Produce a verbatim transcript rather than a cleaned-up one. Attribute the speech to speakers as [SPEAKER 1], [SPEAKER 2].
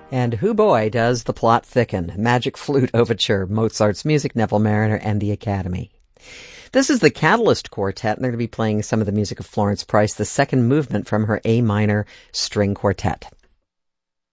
[SPEAKER 1] And who boy does the plot thicken. Magic Flute Overture, Mozart's music, Neville Mariner, and the Academy. This is the Catalyst Quartet, and they're going to be playing some of the music of Florence Price, the second movement from her A minor string quartet.